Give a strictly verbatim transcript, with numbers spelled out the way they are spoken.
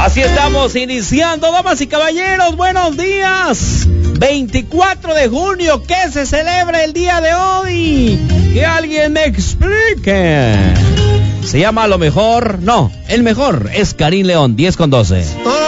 Así estamos iniciando, damas y caballeros, buenos días. veinticuatro de junio, ¿qué se celebra el día de hoy? Que alguien me explique. Se llama a lo mejor, no, el mejor es Karim León, diez con doce.